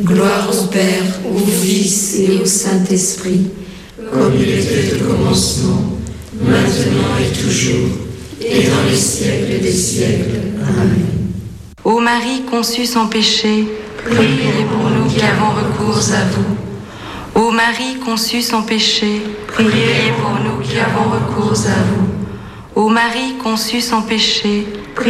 Gloire au Père, au Fils et au Saint-Esprit, comme il était au commencement, maintenant et toujours, et dans les siècles des siècles. Amen. Ô Marie conçue sans péché, priez pour nous qui avons recours à vous. Ô Marie conçue sans péché, priez pour nous qui avons recours à vous. Ô Marie conçue sans péché,